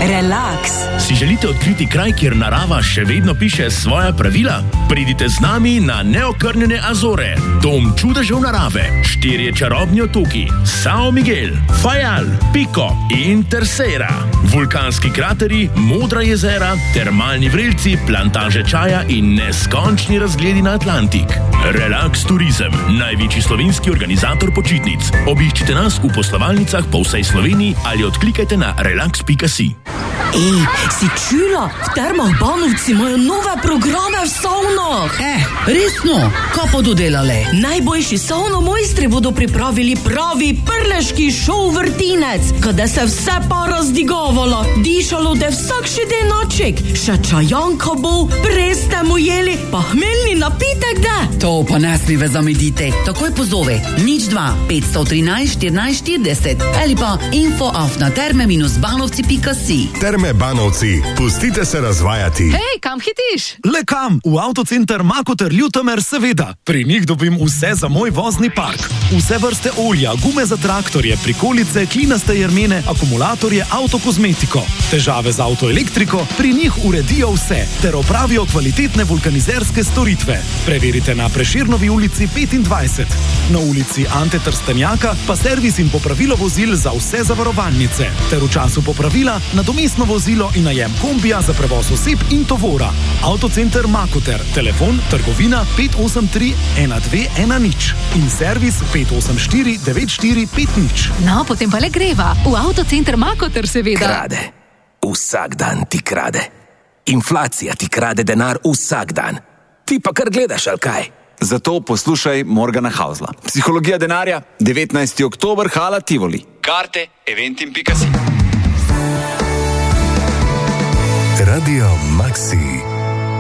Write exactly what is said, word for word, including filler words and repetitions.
Relaks. Si želite odkriti kraj, kjer narava še vedno piše svoja pravila? Pridite z nami na neokrnjene Azore, dom čudežev narave, štirje čarobni otoki, São Miguel, Fajal, Pico in Terceira, vulkanski krateri, modra jezera, termalni vrelci, plantaže čaja in neskončni razgledi na Atlantik. Relax Turizem, največji slovenski organizator počitnic. Obiščite nas v poslovalnicah po vsej Sloveniji ali odklikajte na relax pika si. Ej, si čula? V Termah Banovci imajo nove programe v savnah. Eh, resno? Kaj pa dodelale? Najboljši savnomojstri bodo pripravili pravi prleški šov vrtinec, kada se vse pa razdigavalo, dišalo te vsak še denoček, še čajanka bo, preste mu jeli, pa hmeljni napitek da. To pa ne smive zamedite. Takoj pozove nič dva petsto trinajst štirinajst štirideset ali pa info afna terme banovci pika si. Terme Banovci, pustite se razvajati. Hej, kam hitiš? Le kam? V avtocenter Makoter Ljutomer, seveda. Pri njih dobim vse za moj vozni park. Vse vrste olja, gume za traktorje, prikolice, klinaste jermene, akumulatorje, avtokozmetiko. Težave z avtoelektriko, pri njih uredijo vse, ter opravijo kvalitetne vulkanizerske storitve. Preverite na Prešernovi ulici petindvajset. Na ulici Ante Trstenjaka pa servis in popravilo vozil za vse zavarovalnice. Ter v času popravila nadomestno vozilo in najem kombija za prevoz oseb in tovora. Avtocenter Makoter, telefon trgovina pet osem tri ena dve ena nič in servis pet osem štiri devet štiri pet nič. No, potem pa le greva. V avtocenter Makoter, seveda. Krade. Vsak dan ti krade. Inflacija ti krade denar vsak dan. Ti pa kar gledaš, ali kaj? Zato poslušaj Morgana Hausla. Psihologija denarja, devetnajsti oktober, Hala Tivoli. Karte eventim pika si. Radio Maxi.